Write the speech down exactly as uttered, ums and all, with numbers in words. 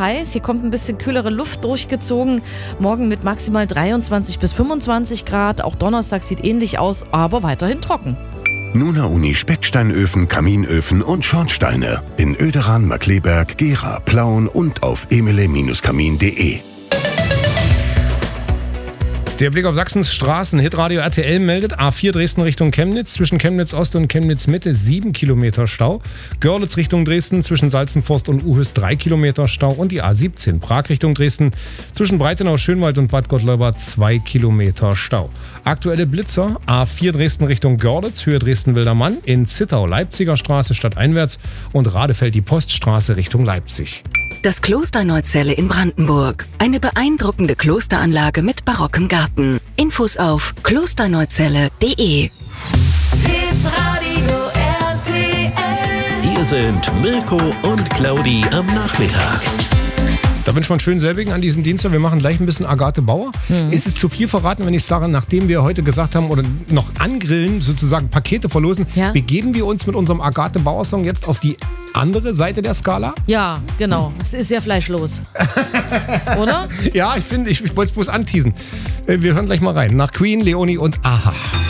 heiß. Hier kommt ein bisschen kühlere Luft durchgezogen. Morgen mit maximal dreiundzwanzig bis fünfundzwanzig Grad. Auch Donnerstag sieht ähnlich aus, aber weiterhin trocken. Nuna Uni Specksteinöfen, Kaminöfen und Schornsteine. In Oederan, Markkleeberg, Gera, Plauen und auf emele Kamin punkt de. Der Blick auf Sachsens Straßen. Hitradio R T L meldet A vier Dresden Richtung Chemnitz. Zwischen Chemnitz Ost und Chemnitz Mitte sieben Kilometer Stau. Görlitz Richtung Dresden zwischen Salzenforst und Uhüs drei Kilometer Stau. Und die A siebzehn Prag Richtung Dresden zwischen Breitenau, Schönwald und Bad Gottleuba zwei Kilometer Stau. Aktuelle Blitzer. A vier Dresden Richtung Görlitz, Höhe Dresden-Wildermann. In Zittau Leipziger Straße stadteinwärts und Radefeld die Poststraße Richtung Leipzig. Das Kloster Neuzelle in Brandenburg. Eine beeindruckende Klosteranlage mit barockem Garten. Infos auf klosterneuzelle punkt de. Hitradio R T L. Hier sind Mirko und Claudi am Nachmittag. Da wünscht man schön selbigen an diesem Dienstag. Wir machen gleich ein bisschen Agathe Bauer. Mhm. Ist es zu viel verraten, wenn ich sage, nachdem wir heute gesagt haben oder noch angrillen, sozusagen Pakete verlosen, ja? begeben wir uns mit unserem Agathe Bauer Song jetzt auf die andere Seite der Skala? Ja, genau. Es ist ja fleischlos. Oder? Ja, ich finde, ich, ich wollte es bloß anteasen. Wir hören gleich mal rein. Nach Queen, Leonie und Aha.